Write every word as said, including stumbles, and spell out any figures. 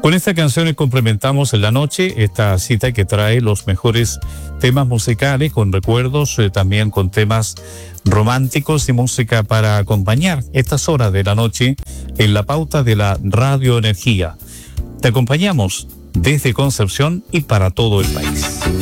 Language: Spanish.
Con esta canción complementamos en la noche esta cita que trae los mejores temas musicales, con recuerdos, eh, también con temas románticos y música para acompañar estas horas de la noche en la pauta de la radioenergía. Te acompañamos desde Concepción y para todo el país.